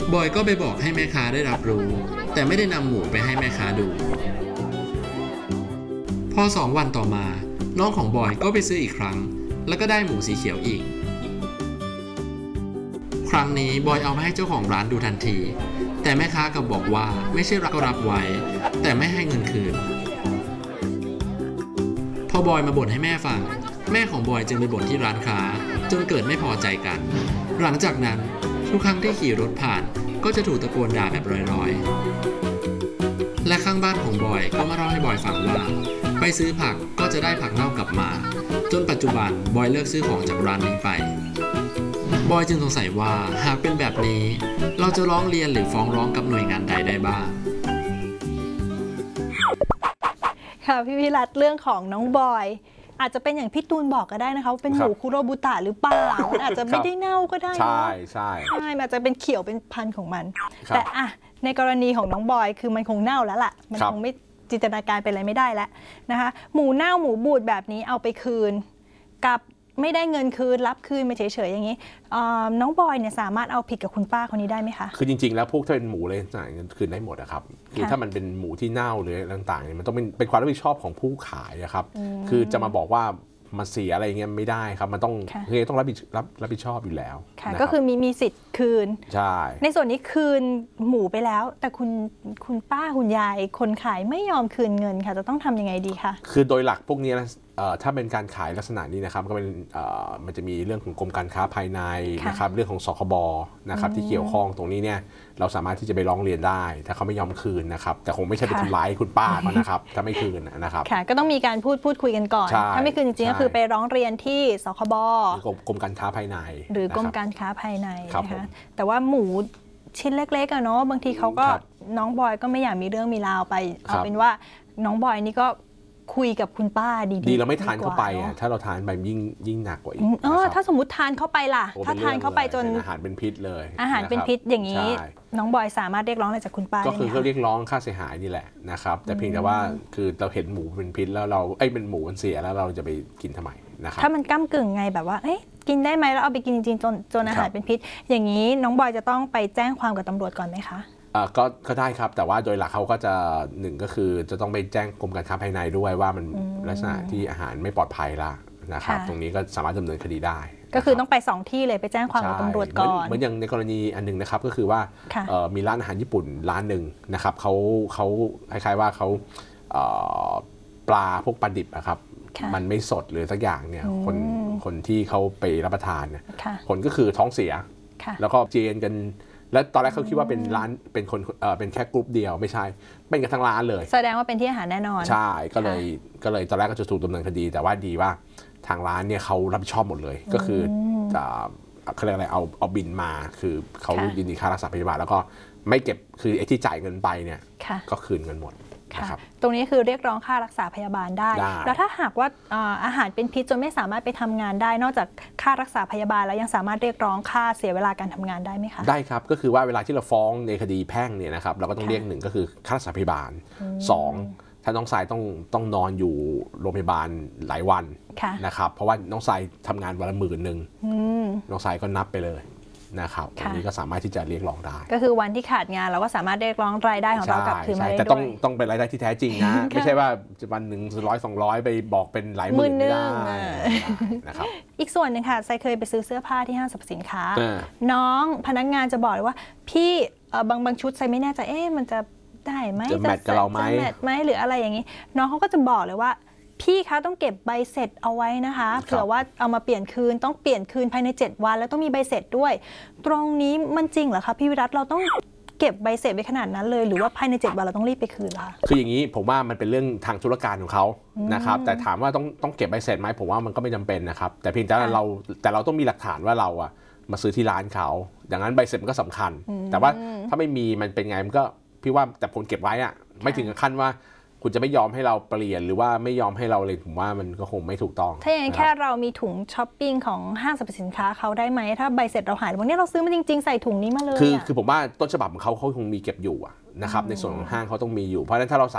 บอยก็ไปบอกให้แม่ค้าได้รับรู้แต่ไม่ได้นำหมูไปให้แม่ค้าดูพอ2 วันต่อมาน้องของบอยก็ไปซื้ออีกครั้งแล้วก็ได้หมูสีเขียวอีกครั้งนี้บอยเอามาให้เจ้าของร้านดูทันทีแต่แม่ค้ากลับบอกว่าไม่ใช่รับก็รับไว้แต่ไม่ให้เงินคืนพอบอยมาบ่นให้แม่ฟังแม่ของบอยจึงไปบ่นที่ร้านค้าจนเกิดไม่พอใจกันหลังจากนั้นทุกครั้งที่ขี่รถผ่านก็จะถูกตะโกนด่าแบบลอยๆและข้างบ้านของบอยก็มาเล่าให้บอยฟังว่าไปซื้อผักก็จะได้ผักเน่ากลับมาจนปัจจุบันบอยเลิกซื้อของจากร้านนี้ไปบอยจึงสงสัยว่าหากเป็นแบบนี้เราจะร้องเรียนหรือฟ้องร้องกับหน่วยงานใดได้บ้างค่ะพี่วิรัตเรื่องของน้องบอยอาจจะเป็นอย่างพี่ตูนบอกก็ได้นะคะว่าเป็นหมูคุโรบุตะหรือเปล่าอาจจะไม่ได้เน่าก็ได้ใช่อาจจะเป็นเขียวเป็นพันธุ์ของมันแต่อะในกรณีของน้องบอยคือมันคงเน่าแล้วล่ะมันคงไม่จินตนาการเป็นอะไรไม่ได้แล้วนะคะหมูเน่าหมูบูดแบบนี้เอาไปคืนกับไม่ได้เงินคืนรับคืนมาเฉยๆอย่างนี้น้องบอยเนี่ยสามารถเอาผิดกับคุณป้าคนนี้ได้ไหมคะคือจริงๆแล้วพวกถ้าเป็นหมูเลยจ่ายเงินคืนได้หมดนะครับคือถ้ามันเป็นหมูที่เน่าหรือต่างๆเนี่ยมันต้องเป็นความรับผิดชอบของผู้ขายนะครับคือจะมาบอกว่ามันเสียอะไรเงี้ยไม่ได้ครับมันต้องรับผิดชอบอยู่แล้วก็คือมีสิทธิ์คืนใช่ในส่วนนี้คืนหมูไปแล้วแต่คุณป้าคุณยายคนขายไม่ยอมคืนเงินค่ะจะต้องทำยังไงดีคะคือโดยหลักพวกนี้นะถ้าเป็นการขายลักษณะนี้นะครับก็เป็นมันจะมีเรื่องของกรมการค้าภายในนะครับเรื่องของสคบนะครับที่เกี่ยวข้องตรงนี้เนี่ยเราสามารถที่จะไปร้องเรียนได้ถ้าเขาไม่ยอมคืนนะครับแต่คงไม่ใช่ไปทำร้ายคุณป้าเขานะครับถ้าไม่คืนนะครับค่ะก็ต้องมีการพูดคุยกันก่อนถ้าไม่คืนจริงๆก็คือไปร้องเรียนที่สคบกรมการค้าภายในหรือกรมการค้าภายในนะคะแต่ว่าหมูชิ้นเล็กๆเนาะบางทีเขาก็น้องบอยก็ไม่อยากมีเรื่องมีราวไปเอาเป็นว่าน้องบอยนี่ก็คุยกับคุณป้าดีเราไม่ทานเข้าไปถ้าเราทานไปยิ่งหนักกว่าอีกถ้าสมมติทานเข้าไปล่ะถ้าทานเข้าไปจนอาหารเป็นพิษเลยอาหารเป็นพิษอย่างนี้น้องบอยสามารถเรียกร้องอะไรจากคุณป้าก็คือเขาเรียกร้องค่าเสียหายนี่แหละนะครับแต่เพียงแต่ว่าคือเราเห็นหมูเป็นพิษแล้วเราเป็นหมูมันเสียแล้วเราจะไปกินทำไมนะครับถ้ามันก้ำกึ่งไงแบบว่ากินได้ไหมแล้วเอาไปกินจริงๆจนอาหารเป็นพิษอย่างนี้น้องบอยจะต้องไปแจ้งความกับตำรวจก่อนไหมคะก็ได้ครับแต่ว่าโดยหลักเขาก็จะ1ก็คือจะต้องไปแจ้งกรมการค้าภายในด้วยว่ามันลักษณะที่อาหารไม่ปลอดภัยละนะครับตรงนี้ก็สามารถดำเนินคดีได้ก็คือต้องไป2ที่เลยไปแจ้งความกับตำรวจก่อนเหมือนอย่างในกรณีอันนึงนะครับก็คือว่ามีร้านอาหารญี่ปุ่นร้านหนึ่งนะครับเขาคล้ายๆว่าเขาปลาพวกปลาดิบนะครับมันไม่สดหรือสักอย่างเนี่ยคนที่เขาไปรับประทานเนี่ยผลก็คือท้องเสียแล้วก็เจนกันแล้วตอนแรกเขาคิดว่าเป็นร้านเป็นแค่กรุ๊ปเดียวไม่ใช่เป็นกันทั้งร้านเลยแสดงว่าเป็นที่อาหารแน่นอนใช่ก็เลยตอนแรกก็จะถูกดำเนินคดีแต่ว่าดีว่าทางร้านเนี่ยเขารับผิดชอบหมดเลยก็คือเขาเรียกอะไรเอาบินมาคือเขายินดีค่ารักษาพยาบาลแล้วก็ไม่เก็บคือไอ้ที่จ่ายเงินไปเนี่ยก็คืนเงินหมดตรงนี้คือเรียกร้องค่ารักษาพยาบาลได้แล้วถ้าหากว่าอาหารเป็นพิษจนไม่สามารถไปทำงานได้นอกจากค่ารักษาพยาบาลแล้วยังสามารถเรียกร้องค่าเสียเวลาการทำงานได้ไหมคะได้ครับก็คือว่าเวลาที่เราฟ้องในคดีแพ่งเนี่ยนะครับเราก็ต้องเรียก1ก็คือค่ารักษาพยาบาล2ถ้าน้องทรายต้องนอนอยู่โรงพยาบาลหลายวันนะครับเพราะว่าน้องทรายทำงานวันละ10,000น้องทรายก็นับไปเลยนะครับอันนี้ก็สามารถที่จะเรียกร้องได้ก็คือวันที่ขาดงานเราก็สามารถเรียกร้องรายได้ของเรากลับคืนมาได้ด้วยแต่ต้องเป็นรายได้ที่แท้จริงนะไม่ใช่ว่าวันหนึ่ง100-200ไปบอกเป็นหลายหมื่นไม่ได้นะครับอีกส่วนหนึ่งค่ะไซเคยไปซื้อเสื้อผ้าที่ห้างสรรพสินค้าน้องพนักงานจะบอกเลยว่าพี่บางชุดไซไม่แน่ใจมันจะได้ไหมจะแมทกับเราไหมหรืออะไรอย่างนี้น้องเขาก็จะบอกเลยว่าพี่คะต้องเก็บใบเสร็จเอาไว้นะคะเผื่อว่าเอามาเปลี่ยนคืนต้องเปลี่ยนคืนภายใน7 วันแล้วต้องมีใบเสร็จด้วยตรงนี้มันจริงเหรอคะพี่วิรัตเราต้องเก็บใบเสร็จไว้ขนาดนั้นเลยหรือว่าภายใน7 วันเราต้องรีบไปคืนล่ะคืออย่างนี้ผมว่ามันเป็นเรื่องทางธุรการของเขานะครับแต่ถามว่าต้องเก็บใบเสร็จไหมผมว่ามันก็ไม่จำเป็นนะครับแต่เพียงแต่เราต้องมีหลักฐานว่าเราอะมาซื้อที่ร้านเขาดังนั้นใบเสร็จมันก็สำคัญแต่ว่าถ้าไม่มีมันเป็นไงมันก็พี่ว่าแต่คนเก็บไว้อะไม่ถึงกับขั้นว่าคุณจะไม่ยอมให้เราเปลี่ยนหรือว่าไม่ยอมให้เราเลยผมว่ามันก็คงไม่ถูกต้องถ้าอย่างแค่เรามีถุงช้อปปิ้งของห้างสรรพสินค้าเขาได้ไหมถ้าใบเสร็จเราหายวันนี้เราซื้อมาจริงๆใส่ถุงนี้มาเลยคือผมว่าต้นฉบับของเขาคงมีเก็บอยู่นะครับในส่วนของห้างเขาต้องมีอยู่เพราะฉะนั้นถ้าเรา